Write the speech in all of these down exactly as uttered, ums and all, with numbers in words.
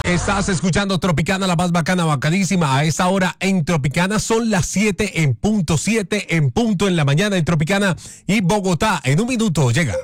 Estás escuchando Tropicana, la más bacana, bacanísima. A esa hora en Tropicana son las siete en punto, siete en punto en la mañana en Tropicana y Bogotá. En un minuto llega.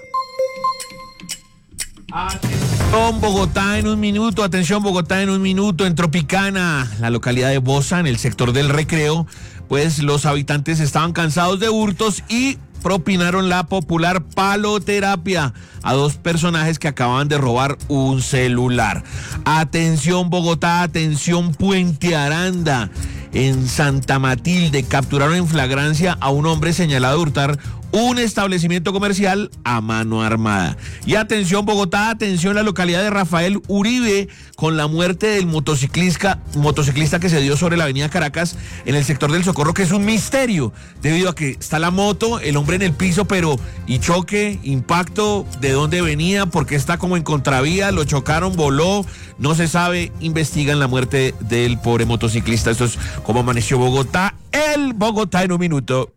Atención Bogotá en un minuto, atención Bogotá en un minuto en Tropicana, la localidad de Bosa, en el sector del Recreo, pues los habitantes estaban cansados de hurtos y propinaron la popular paloterapia a dos personajes que acababan de robar un celular. Atención Bogotá, atención Puente Aranda. En Santa Matilde capturaron en flagrancia a un hombre señalado de hurtar un establecimiento comercial a mano armada. Y atención Bogotá, atención la localidad de Rafael Uribe, con la muerte del motociclista, motociclista que se dio sobre la avenida Caracas en el sector del Socorro, que es un misterio, debido a que está la moto, el hombre en el piso, pero y choque, impacto, de dónde venía, porque está como en contravía, lo chocaron, voló, no se sabe, investigan la muerte del pobre motociclista. Esto es Cómo Amaneció Bogotá, el Bogotá en un minuto.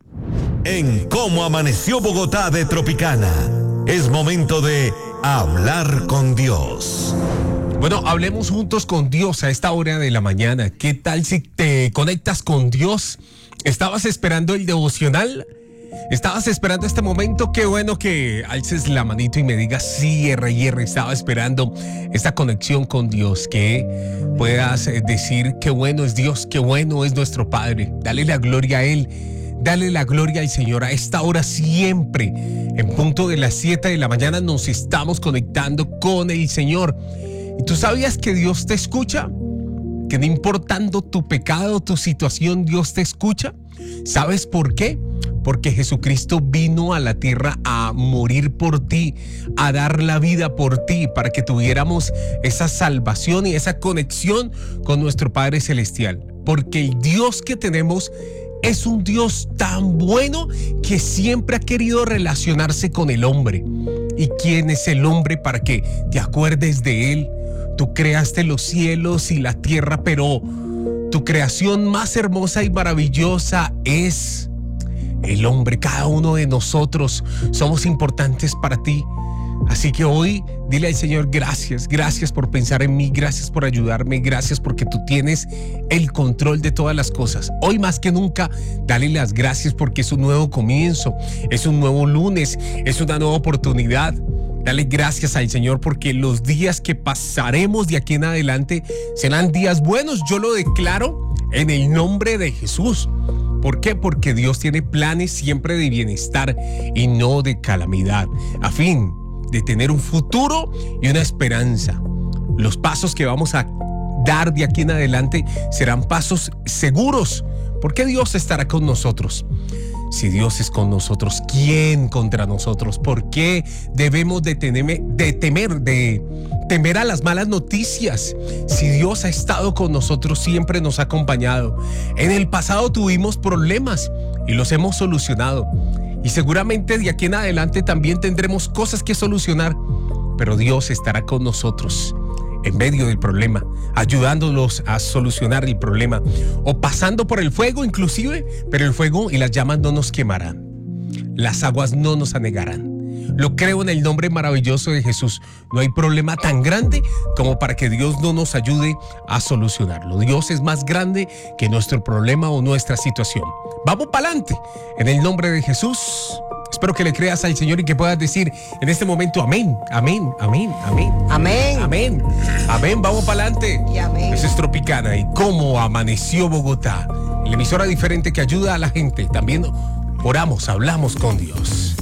En Cómo Amaneció Bogotá de Tropicana, es momento de hablar con Dios. Bueno, hablemos juntos con Dios a esta hora de la mañana. ¿Qué tal si te conectas con Dios? ¿Estabas esperando el devocional? ¿Estabas esperando este momento? Qué bueno que alces la manito y me digas, sí, R y R, estaba esperando esta conexión con Dios, que puedas decir, qué bueno es Dios, qué bueno es nuestro Padre. Dale la gloria a Él. Dale la gloria al Señor. A esta hora siempre, en punto de las siete de la mañana, nos estamos conectando con el Señor. ¿Y tú sabías que Dios te escucha? Que no importando tu pecado, tu situación, Dios te escucha. ¿Sabes por qué? Porque Jesucristo vino a la tierra a morir por ti, a dar la vida por ti, para que tuviéramos esa salvación y esa conexión con nuestro Padre Celestial. Porque el Dios que tenemos es un Dios tan bueno que siempre ha querido relacionarse con el hombre. ¿Y quién es el hombre para que te acuerdes de él? Tú creaste los cielos y la tierra, pero tu creación más hermosa y maravillosa es el hombre. Cada uno de nosotros somos importantes para ti. Así que hoy dile al Señor gracias, gracias por pensar en mí, gracias por ayudarme, gracias porque tú tienes el control de todas las cosas. Hoy más que nunca, dale las gracias porque es un nuevo comienzo, es un nuevo lunes, es una nueva oportunidad. Dale gracias al Señor porque los días que pasaremos de aquí en adelante serán días buenos. Yo lo declaro en el nombre de Jesús. ¿Por qué? Porque Dios tiene planes siempre de bienestar y no de calamidad, a fin de tener un futuro y una esperanza. Los pasos que vamos a dar de aquí en adelante serán pasos seguros, porque Dios estará con nosotros. Si Dios es con nosotros, ¿quién contra nosotros? ¿Por qué debemos de temer, de temer, de temer a las malas noticias? Si Dios ha estado con nosotros, siempre nos ha acompañado. En el pasado tuvimos problemas y los hemos solucionado. Y seguramente de aquí en adelante también tendremos cosas que solucionar, pero Dios estará con nosotros en medio del problema, ayudándonos a solucionar el problema, o pasando por el fuego inclusive, pero el fuego y las llamas no nos quemarán, las aguas no nos anegarán. Lo creo en el nombre maravilloso de Jesús. No hay problema tan grande como para que Dios no nos ayude a solucionarlo. Dios es más grande que nuestro problema o nuestra situación. Vamos para adelante en el nombre de Jesús. Espero que le creas al Señor y que puedas decir en este momento amén, amén, amén, amén. Amén. Amén. Amén, vamos para adelante. Y amén. Eso es Tropicana y Cómo Amaneció Bogotá. La emisora diferente que ayuda a la gente. También oramos, hablamos con Dios.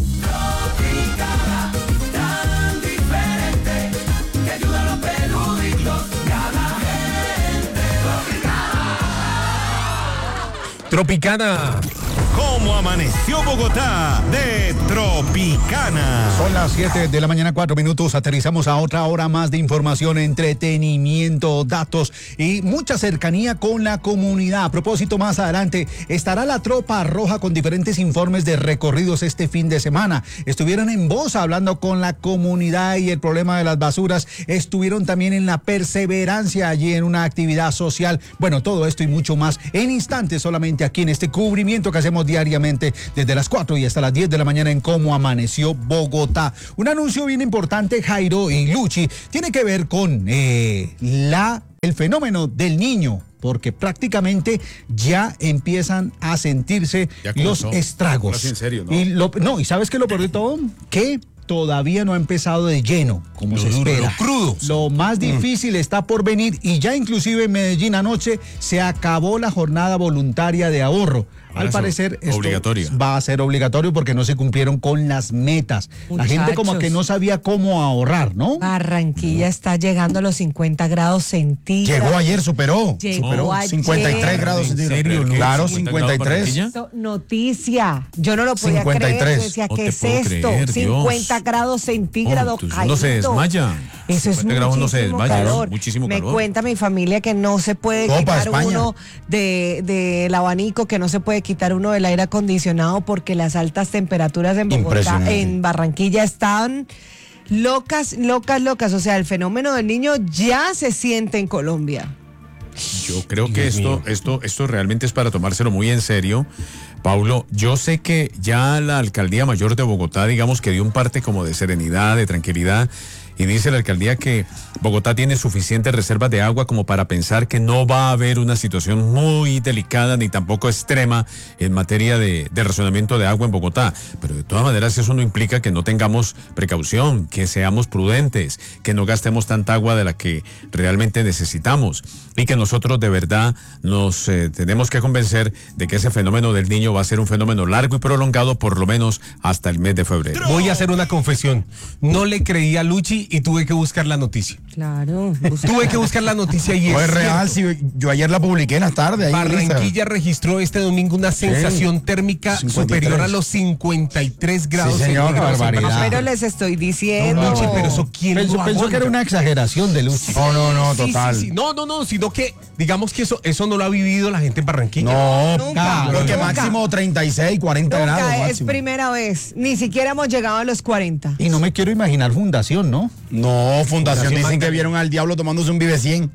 Tropicana, tan diferente, que ayuda a los peluditos y a la gente. Tropicana. Tropicana. Cómo Amaneció Bogotá de Tropicana. Son las siete de la mañana, cuatro minutos. Aterrizamos a otra hora más de información, entretenimiento, datos y mucha cercanía con la comunidad. A propósito, más adelante estará la Tropa Roja con diferentes informes de recorridos este fin de semana. Estuvieron en Bosa hablando con la comunidad y el problema de las basuras. Estuvieron también en La Perseverancia, allí en una actividad social. Bueno, todo esto y mucho más en instantes, solamente aquí en este cubrimiento que hacemos diariamente desde las cuatro y hasta las diez de la mañana en Cómo Amaneció Bogotá. Un anuncio bien importante, Jairo y Luchi, tiene que ver con eh, la el fenómeno del niño, porque prácticamente ya empiezan a sentirse Ya los comenzó. estragos. Ahora sí, en serio, ¿no? Y lo, no, y ¿sabes qué es lo peor de todo? Que todavía no ha empezado de lleno, como Lo se duro, espera. lo crudo. Lo más difícil está por venir y ya inclusive en Medellín anoche se acabó la jornada voluntaria de ahorro. Ahora Al es parecer esto obligatoria. va a ser obligatorio porque no se cumplieron con las metas. La gente como Muchachos. que no sabía cómo ahorrar, ¿no? Barranquilla está llegando a los cincuenta grados centígrados. Llegó ayer, superó. Llegó superó. ayer. cincuenta y tres grados ¿En centígrados. serio? ¿Qué? Claro, ¿cincuenta cincuenta y grados tres. Barranquilla? Esto, noticia. Yo no lo podía cincuenta y creer. tres. Yo decía, No ¿qué te es puedo esto? creer, Dios. cincuenta grados centígrados. Oh, entonces uno se Jairito. desmaya. Eso es cincuenta grados uno se muchísimo desmaya, ¿no? calor. Muchísimo Me calor. cuenta mi familia que no se puede Todo para quitar España. uno de, del abanico, que no se puede quitar uno del aire acondicionado porque las altas temperaturas en Bogotá, Impresionante. en Barranquilla están locas, locas, locas. O sea, el fenómeno del niño ya se siente en Colombia. Yo creo que Dios esto, mío. esto, esto realmente es para tomárselo muy en serio. Paulo, yo sé que ya la alcaldía mayor de Bogotá, digamos que dio un parte como de serenidad, de tranquilidad, y dice la alcaldía que Bogotá tiene suficientes reservas de agua como para pensar que no va a haber una situación muy delicada ni tampoco extrema en materia de, de racionamiento de agua en Bogotá. Pero de todas maneras eso no implica que no tengamos precaución, que seamos prudentes, que no gastemos tanta agua de la que realmente necesitamos y que nosotros de verdad nos eh, tenemos que convencer de que ese fenómeno del niño va a ser un fenómeno largo y prolongado por lo menos hasta el mes de febrero. Voy a hacer una confesión. No le creí a Luchi y tuve que buscar la noticia. Claro. Tuve que buscar la noticia y No es es real, cierto. si yo ayer la publiqué en la tarde. ahí en Barranquilla Instagram. registró este domingo una sensación térmica cincuenta y tres. superior a los cincuenta y tres grados Sí, señor, centígrados. barbaridad. Pero les estoy diciendo. No, Luchi, pero eso quién Pensó, lo pensó que era aguanta? una exageración de Luchi. No, no, no, Sí, sí, total. sí. No, no, no, sino que digamos que eso, eso no lo ha vivido la gente en Barranquilla. No, Nunca, creo que nunca. máximo treinta y seis, cuarenta Nunca grados. es máximo. primera vez. Ni siquiera hemos llegado a los cuarenta. Y no me quiero imaginar Fundación, ¿no? No, Fundación dicen Magdalena. que vieron al diablo tomándose un Vive cien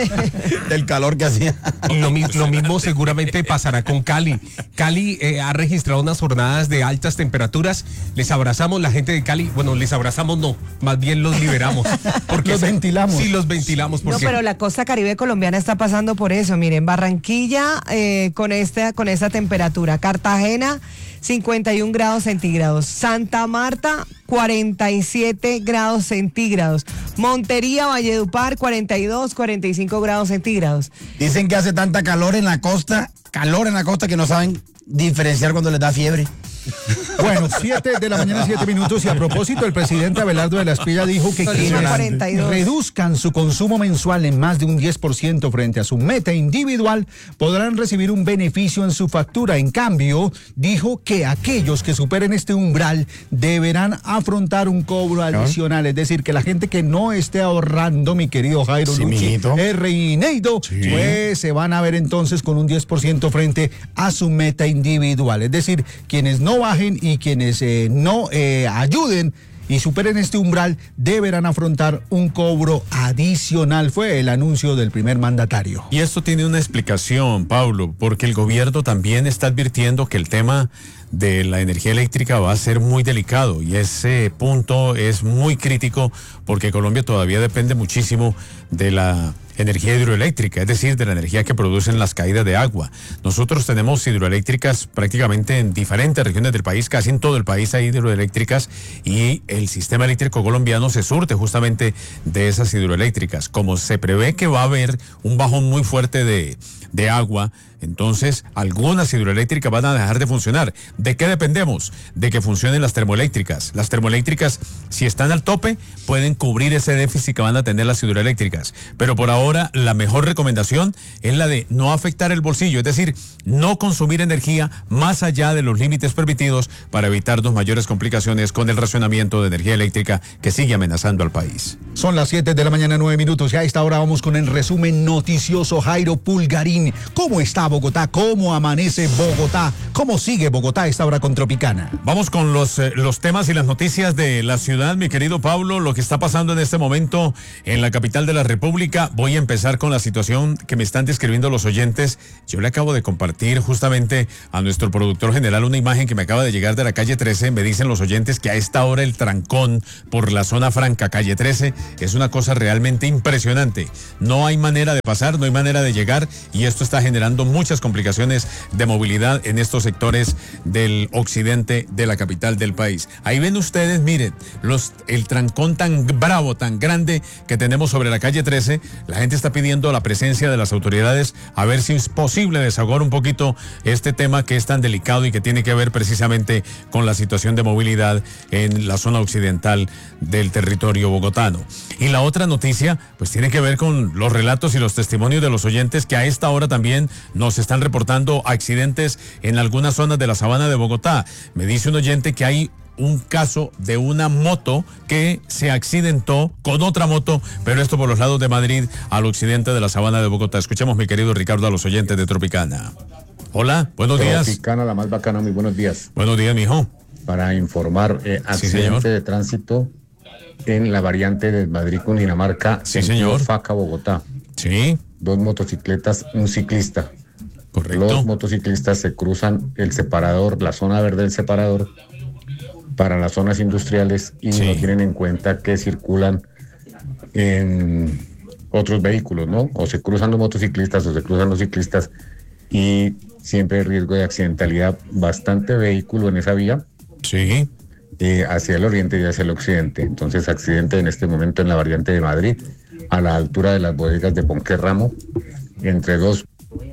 del calor que hacía. Y lo, mi- lo mismo seguramente pasará con Cali. Cali eh, ha registrado unas jornadas de altas temperaturas. Les abrazamos, la gente de Cali. Bueno, les abrazamos no, más bien los liberamos. Porque Los ventilamos. Sí, los ventilamos. No, Porque pero la costa caribe colombiana está pasando por eso. Miren, Barranquilla eh, con esta con esta temperatura, Cartagena cincuenta y un grados centígrados, Santa Marta cuarenta y siete grados centígrados, Montería, Valledupar cuarenta y dos, cuarenta y cinco grados centígrados. Dicen que hace tanta calor en la costa, calor en la costa que no saben diferenciar cuando les da fiebre. Bueno, siete de la mañana, siete minutos. Y a propósito, el presidente Abelardo de la Espriella dijo que Son quienes cuarenta y dos. reduzcan su consumo mensual en más de un diez por ciento frente a su meta individual podrán recibir un beneficio en su factura. En cambio, dijo que aquellos que superen este umbral deberán afrontar un cobro adicional. Es decir, que la gente que no esté ahorrando, mi querido Jairo Sí, Luchi, mijito. R. y Neido, pues se van a ver entonces con un diez por ciento frente a su meta individual. Es decir, quienes no bajen y quienes eh, no eh, ayuden y superen este umbral deberán afrontar un cobro adicional. Fue el anuncio del primer mandatario. Y esto tiene una explicación, Pablo, porque el gobierno también está advirtiendo que el tema de la energía eléctrica va a ser muy delicado y ese punto es muy crítico porque Colombia todavía depende muchísimo de la energía hidroeléctrica, es decir, de la energía que producen las caídas de agua. Nosotros tenemos hidroeléctricas prácticamente en diferentes regiones del país, casi en todo el país hay hidroeléctricas y el sistema eléctrico colombiano se surte justamente de esas hidroeléctricas. Como se prevé que va a haber un bajón muy fuerte de, de agua, entonces algunas hidroeléctricas van a dejar de funcionar. ¿De qué dependemos? De que funcionen las termoeléctricas. Las termoeléctricas, si están al tope, pueden cubrir ese déficit que van a tener las hidroeléctricas. Pero por ahora, la mejor recomendación es la de no afectar el bolsillo, es decir, no consumir energía más allá de los límites permitidos para evitarnos mayores complicaciones con el racionamiento de energía eléctrica que sigue amenazando al país. Son las siete de la mañana, nueve minutos. Y a esta hora vamos con el resumen noticioso. Jairo Pulgarín. Pulgarín. ¿Cómo está Bogotá? ¿Cómo amanece Bogotá? ¿Cómo sigue Bogotá a esta hora con Tropicana? Vamos con los, eh, los temas y las noticias de la ciudad, mi querido Pablo, lo que está pasando en este momento en la capital de la República. Voy a empezar con la situación que me están describiendo los oyentes. Yo le acabo de compartir justamente a nuestro productor general una imagen que me acaba de llegar de la calle trece. Me dicen los oyentes que a esta hora el trancón por la zona franca, calle trece, es una cosa realmente impresionante. No hay manera de pasar, no hay manera de llegar y esto está generando muchas complicaciones de movilidad en estos sectores del occidente de la capital del país. Ahí ven ustedes, miren, los, el trancón tan bravo, tan grande que tenemos sobre la calle trece. La gente está pidiendo la presencia de las autoridades a ver si es posible desahogar un poquito este tema que es tan delicado y que tiene que ver precisamente con la situación de movilidad en la zona occidental del territorio bogotano. Y la otra noticia, pues tiene que ver con los relatos y los testimonios de los oyentes que a esta hora también nos están reportando accidentes en algunas zonas de la sabana de Bogotá. Me dice un oyente que hay un caso de una moto que se accidentó con otra moto, pero esto por los lados de Madrid, al occidente de la sabana de Bogotá. Escuchemos, mi querido Ricardo, a los oyentes de Tropicana. Hola, buenos días. Tropicana, la más bacana, muy buenos días. Buenos días, mijo. Para informar, eh, accidente sí, de tránsito en la variante de Madrid-Cundinamarca, sí, señor. Faca, Bogotá. Sí. Dos motocicletas, un ciclista. Correcto. Los motociclistas se cruzan el separador, la zona verde del separador, para las zonas industriales y sí. no tienen en cuenta que circulan en otros vehículos, ¿no? O se cruzan los motociclistas o se cruzan los ciclistas y siempre hay riesgo de accidentalidad. Bastante vehículo en esa vía. Sí. Eh, hacia el oriente y hacia el occidente. Entonces, accidente en este momento en la variante de Madrid, a la altura de las bodegas de Ponquerramo, entre dos.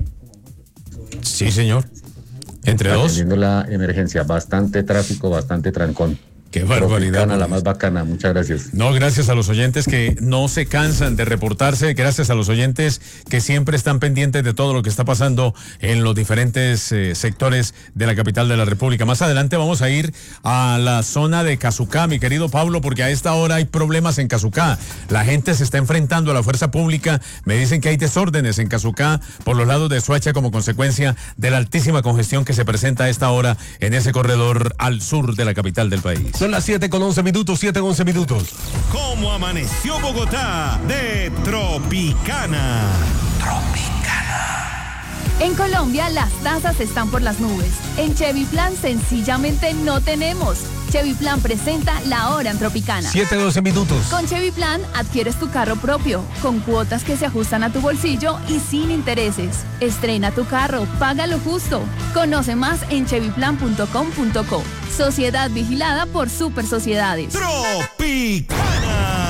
Sí, señor. Entre dos. Atendiendo la emergencia, bastante tráfico, bastante trancón. Qué barbaridad. Tropicana, la más bacana, muchas gracias. No, gracias a los oyentes que no se cansan de reportarse, gracias a los oyentes que siempre están pendientes de todo lo que está pasando en los diferentes eh, sectores de la capital de la República. Más adelante vamos a ir a la zona de Cazucá, mi querido Pablo, porque a esta hora hay problemas en Cazucá. La gente se está enfrentando a la fuerza pública. Me dicen que hay desórdenes en Cazucá por los lados de Soacha como consecuencia de la altísima congestión que se presenta a esta hora en ese corredor al sur de la capital del país. Son las siete con once minutos, siete con once minutos. ¿Cómo amaneció Bogotá? De Tropicana. En Colombia las tasas están por las nubes. En Chevy Plan sencillamente no tenemos. Chevy Plan presenta La Hora en Tropicana. siete doce minutos. Con Chevy Plan adquieres tu carro propio, con cuotas que se ajustan a tu bolsillo y sin intereses. Estrena tu carro, paga lo justo. Conoce más en chevy plan punto com punto co. Sociedad vigilada por Super Sociedades. Tropicana.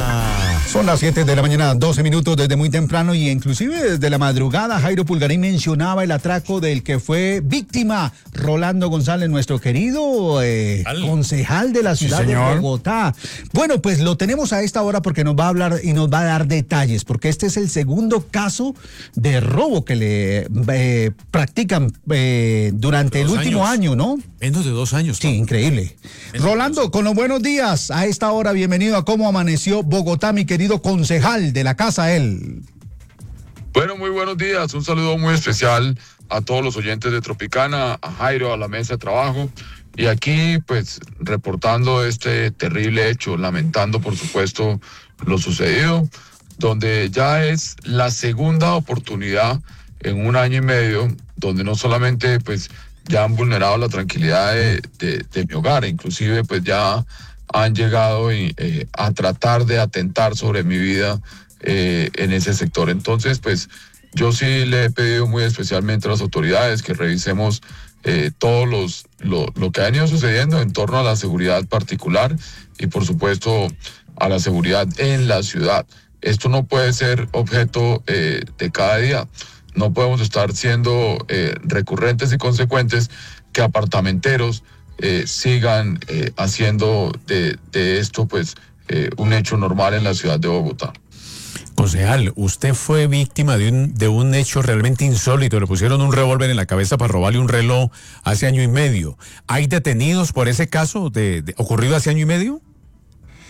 Son las siete de la mañana, doce minutos desde muy temprano y inclusive desde la madrugada Jairo Pulgarín mencionaba el atraco del que fue víctima Rolando González, nuestro querido eh, concejal de la ciudad Sí, de señor. Bogotá. Bueno, pues lo tenemos a esta hora porque nos va a hablar y nos va a dar detalles, porque este es el segundo caso de robo que le eh, practican eh, durante el Dos último años. año, ¿no? Menos de dos años. Sí, increíble. Rolando, con los buenos días. A esta hora, bienvenido a Cómo Amaneció Bogotá, mi querido concejal de la casa él. Bueno, muy buenos días. Un saludo muy especial a todos los oyentes de Tropicana, a Jairo, a la mesa de trabajo. Y aquí, pues, reportando este terrible hecho, lamentando, por supuesto, lo sucedido, donde ya es la segunda oportunidad en un año y medio, donde no solamente, pues, ya han vulnerado la tranquilidad de, de, de mi hogar, inclusive, pues, ya han llegado y, eh, a tratar de atentar sobre mi vida eh, en ese sector. Entonces, pues, yo sí le he pedido muy especialmente a las autoridades que revisemos eh, todo los, lo, lo que ha venido sucediendo en torno a la seguridad particular y, por supuesto, a la seguridad en la ciudad. Esto no puede ser objeto eh, de cada día. No podemos estar siendo eh, recurrentes y consecuentes que apartamenteros eh, sigan eh, haciendo de, de esto pues eh, un hecho normal en la ciudad de Bogotá. Concejal, usted fue víctima de un, de un hecho realmente insólito. Le pusieron un revólver en la cabeza para robarle un reloj hace año y medio. ¿Hay detenidos por ese caso de, de ocurrido hace año y medio?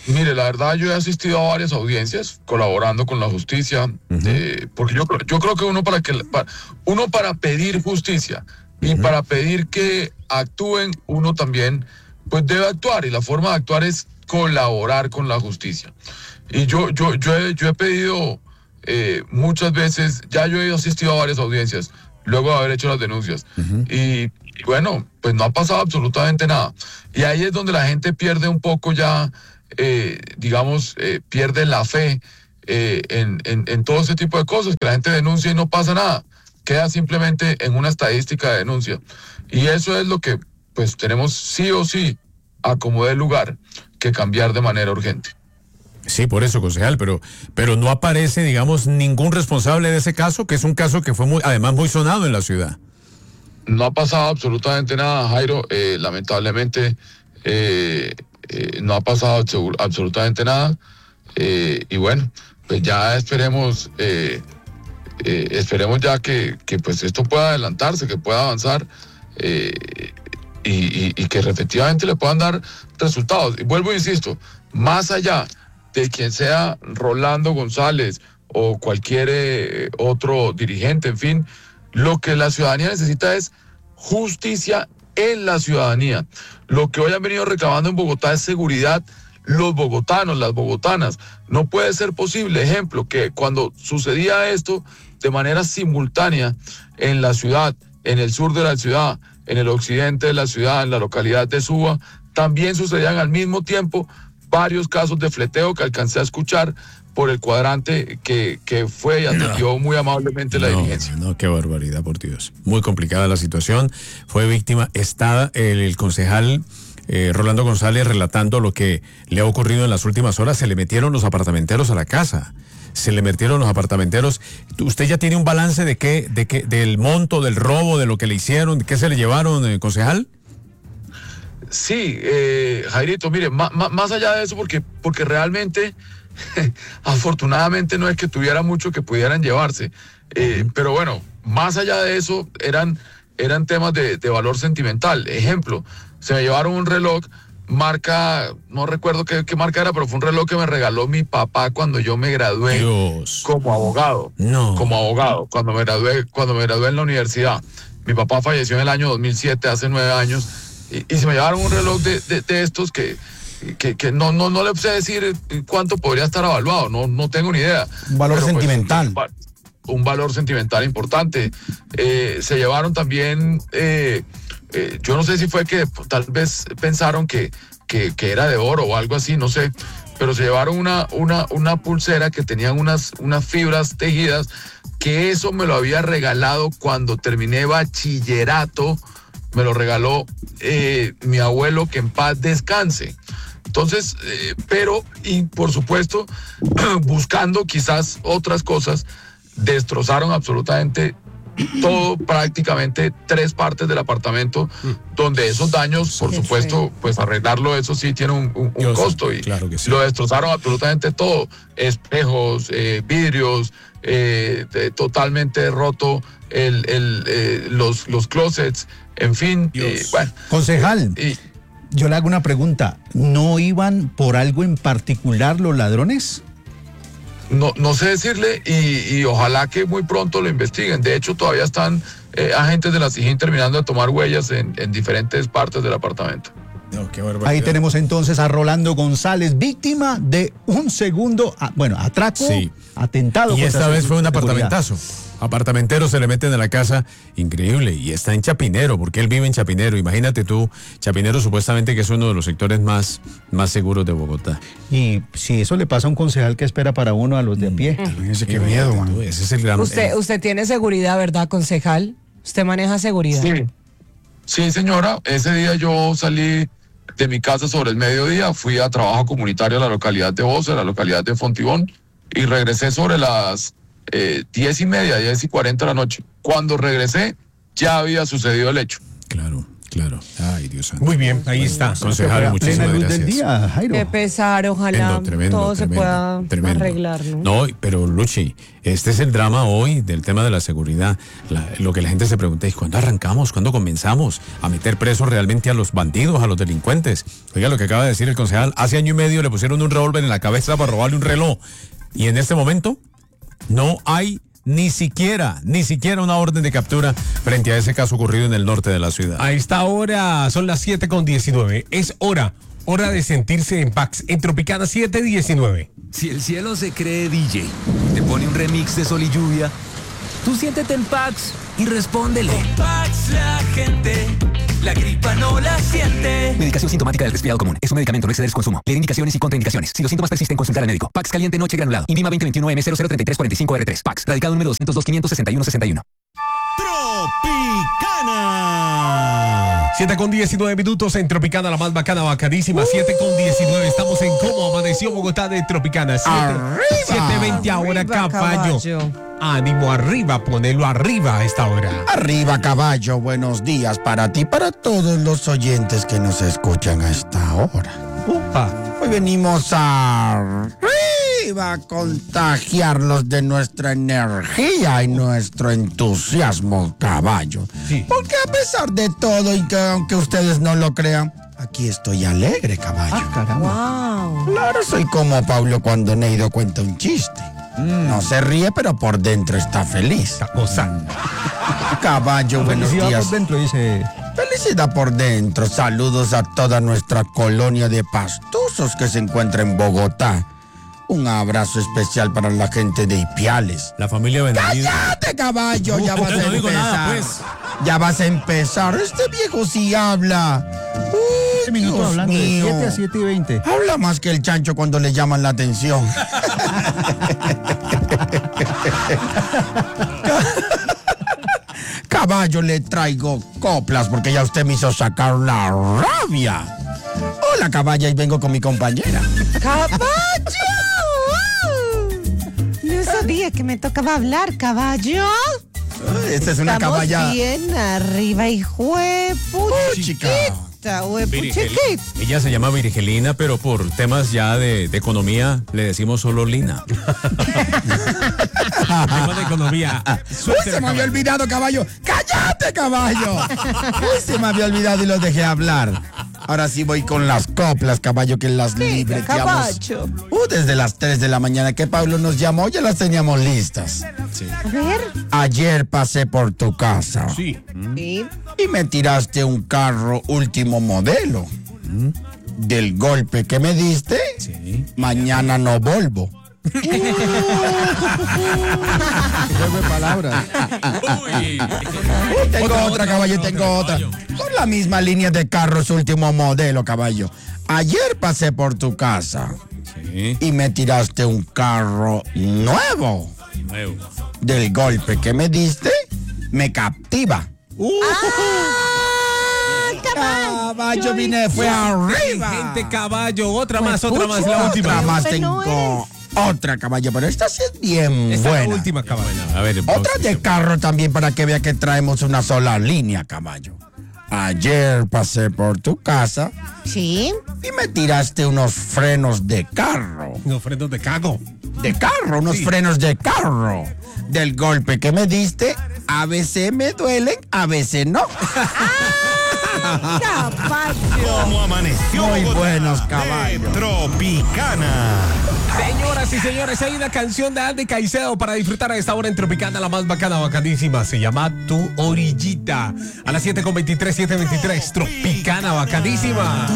Mire, la verdad yo he asistido a varias audiencias colaborando con la justicia, uh-huh. eh, porque yo, yo creo que uno para, que, para, uno para pedir justicia y uh-huh. para pedir que actúen, uno también pues debe actuar, y la forma de actuar es colaborar con la justicia. Y yo, yo, yo, he, yo he pedido eh, muchas veces, ya yo he asistido a varias audiencias, luego de haber hecho las denuncias, uh-huh. y, y bueno, pues no ha pasado absolutamente nada. Y ahí es donde la gente pierde un poco ya, eh, digamos, eh, pierde la fe eh, en, en, en todo ese tipo de cosas, que la gente denuncia y no pasa nada, queda simplemente en una estadística de denuncia. Y eso es lo que pues tenemos sí o sí, a como dé lugar, que cambiar de manera urgente. Sí, por eso, concejal, pero, pero no aparece, digamos, ningún responsable de ese caso, que es un caso que fue muy, además muy sonado en la ciudad. No ha pasado absolutamente nada, Jairo, eh, lamentablemente eh, eh, no ha pasado absolutamente nada, eh, y bueno, pues ya esperemos, eh, eh, esperemos ya que, que pues esto pueda adelantarse, que pueda avanzar, eh, y, y, y que efectivamente le puedan dar resultados. Y vuelvo e insisto, más allá de quien sea Rolando González o cualquier eh, otro dirigente, en fin, lo que la ciudadanía necesita es justicia en la ciudadanía. Lo que hoy han venido reclamando en Bogotá es seguridad los bogotanos, las bogotanas. No puede ser posible, ejemplo, que cuando sucedía esto de manera simultánea en la ciudad, en el sur de la ciudad, en el occidente de la ciudad, en la localidad de Suba, también sucedían al mismo tiempo varios casos de fleteo que alcancé a escuchar por el cuadrante que, que fue y atendió no. muy amablemente la no, dirigencia. No, qué barbaridad, por Dios. Muy complicada la situación. Fue víctima, está el, el concejal eh, Rolando González relatando lo que le ha ocurrido en las últimas horas. Se le metieron los apartamenteros a la casa. Se le metieron los apartamenteros. ¿Usted ya tiene un balance de qué, de qué, del monto, del robo, de lo que le hicieron, de qué se le llevaron, eh, concejal? Sí, eh, Jairito, mire, más, más allá de eso, porque, porque realmente, afortunadamente no es que tuviera mucho que pudieran llevarse, eh, uh-huh. pero bueno, más allá de eso, eran, eran temas de, de valor sentimental. Ejemplo, se me llevaron un reloj, marca, no recuerdo qué, qué marca era, pero fue un reloj que me regaló mi papá cuando yo me gradué Dios. como abogado, no. como abogado, cuando me gradué, cuando me gradué en la universidad. Mi papá falleció en el año dos mil siete, hace nueve años, y, y se me llevaron un reloj de, de, de estos que, que, que no, no, no le sé decir cuánto podría estar evaluado, no, no tengo ni idea. Un valor pero, sentimental. Pues, un, un valor sentimental importante. Eh, se llevaron también... Eh, Eh, yo no sé si fue que tal vez pensaron que, que, que era de oro o algo así, no sé, pero se llevaron una, una, una pulsera que tenían unas, unas fibras tejidas, que eso me lo había regalado cuando terminé bachillerato, me lo regaló eh, mi abuelo, que en paz descanse. Entonces, eh, pero, y por supuesto, buscando quizás otras cosas, destrozaron absolutamente todo, prácticamente tres partes del apartamento, mm. donde esos daños, por sí, supuesto, sí. pues arreglarlo, eso sí tiene un, un, un costo, y claro que sí. lo destrozaron absolutamente todo, espejos, eh, vidrios, eh, de, totalmente roto el, el, eh, los, los closets, en fin, eh, bueno. Concejal, y, yo le hago una pregunta, ¿no iban por algo en particular los ladrones? No, no sé decirle, y, y ojalá que muy pronto lo investiguen. De hecho, todavía están eh, agentes de la SIJIN terminando de tomar huellas en, en diferentes partes del apartamento. No, qué Ahí tenemos entonces a Rolando González, víctima de un segundo, bueno, atraco, sí. atentado. Y esta vez fue un seguridad. apartamentazo. Apartamenteros se le meten a la casa, increíble, y está en Chapinero, porque él vive en Chapinero. Imagínate tú, Chapinero supuestamente que es uno de los sectores más, más seguros de Bogotá. Y si eso le pasa a un concejal, ¿qué espera para uno a los de a pie? Mm. Ese qué miedo, man. Ese es el gran... Usted, usted tiene seguridad, ¿verdad, concejal? ¿Usted maneja seguridad? Sí, sí, señora. Ese día yo salí de mi casa sobre el mediodía, fui a trabajo comunitario a la localidad de Bosa, a la localidad de Fontibón, y regresé sobre las eh, diez y media, diez y cuarenta de la noche. Cuando regresé, ya había sucedido el hecho. Claro. Claro. Ay, Dios santo. Muy bien, ahí está. Concejal, muchísimas Plena luz gracias. del día, Jairo. Qué pesar, ojalá Tremendo, tremendo, todo se tremendo, pueda tremendo. arreglar, ¿no? No, pero Luchi, este es el drama hoy del tema de la seguridad. La- lo que la gente se pregunta es, ¿cuándo arrancamos? ¿Cuándo comenzamos a meter presos realmente a los bandidos, a los delincuentes? Oiga, lo que acaba de decir el concejal, hace año y medio le pusieron un revólver en la cabeza para robarle un reloj. Y en este momento no hay ni siquiera, ni siquiera una orden de captura frente a ese caso ocurrido en el norte de la ciudad. A esta hora son las siete con diecinueve. Es hora, hora de sentirse en Pax. En Tropicana siete diecinueve. Si el cielo se cree D J, te pone un remix de Sol y Lluvia, tú siéntete en Pax y respóndele. Con Pax la gente, la gripa no la siente. Medicación sintomática del resfriado común. Es un medicamento, no exceder su consumo. Leer indicaciones y contraindicaciones. Si los síntomas persisten, consultar al médico. Pax caliente noche granulado. Indima veinte veintiuno M cero cero treinta y tres cuarenta y cinco R tres. Pax. Radicado número doscientos dos quinientos sesenta y uno sesenta y uno. Tropicana. siete con diecinueve minutos en Tropicana, la más bacana, bacanísima. siete con diecinueve. Estamos en Cómo Amaneció Bogotá de Tropicana. siete veinte ahora, Arriba, caballo. caballo. Ánimo arriba, ponelo arriba a esta hora. Arriba, caballo, buenos días para ti, para todos los oyentes que nos escuchan a esta hora. Upa. Hoy venimos arriba a contagiarlos de nuestra energía y nuestro entusiasmo, caballo. Sí. Porque a pesar de todo, y que aunque ustedes no lo crean, aquí estoy alegre, caballo. Wow. Claro, soy como Pablo cuando Neido cuenta un chiste. No se ríe, pero por dentro está feliz. Está gozando. Caballo, buenos Felicidad días. por dentro, dice. Felicidad por dentro. Saludos a toda nuestra colonia de pastusos que se encuentra en Bogotá. Un abrazo especial para la gente de Ipiales. La familia Benavides. ¡Cállate, caballo! Ya No, vas a no empezar. digo nada, pues. Ya vas a empezar. Este viejo sí habla. Uy, Este minuto Dios hablando de mío. siete a siete y veinte. Habla más que el chancho cuando le llaman la atención. Caballo, le traigo coplas porque ya usted me hizo sacar la rabia. Hola, caballa, y vengo con mi compañera. ¡Caballo! No sabía que me tocaba hablar, caballo. Esta es una Estamos caballa. bien arriba, hijo de chica. puchiquita, hue Virgel- puchiquita. Ella se llama Virgelina, pero por temas ya de, de economía le decimos solo Lina. Tema de economía. Uy, se me había olvidado, caballo. ¡Cállate, caballo! Uy, se me había olvidado y lo dejé hablar. Ahora sí voy con las coplas, caballo, que las libreteamos. caballo. Uh, desde las tres de la mañana que Pablo nos llamó, ya las teníamos listas. A ver. Ayer pasé por tu casa Sí. Sí. y me tiraste un carro último modelo. Del golpe que me diste, Sí. mañana no volvo. Juego de palabras. Uy. Tengo Otra, otra, otra, caballo, otra, tengo otra, otra. Con la misma línea de carros último modelo, caballo. Ayer pasé por tu casa Sí. y me tiraste un carro nuevo. Nuevo. Del golpe que me diste, me captiva. Caballo, vine, fue arriba. Gente, caballo. Otra Pues, más, otra más, pucha. la última. Otra más Ese no tengo. Otra, caballo, pero esta sí es bien Esta es la buena. última, caballo. A ver, Otra de carro también para que vea que traemos una sola línea, caballo. Ayer pasé por tu casa Sí. y me tiraste unos frenos de carro. Los frenos de cago. De carro, unos Sí. frenos de carro. Del golpe que me diste, a veces me duelen, a veces no. Caballo. ¿Cómo amaneció Muy Bogotá buenos de caballos. Tropicana. Señoras y señores, hay una canción de Andy Caicedo para disfrutar a esta hora en Tropicana, la más bacana, bacanísima. Se llama Tu Orillita. A las siete con veintitrés, siete veintitrés. Tropicana, bacanísima.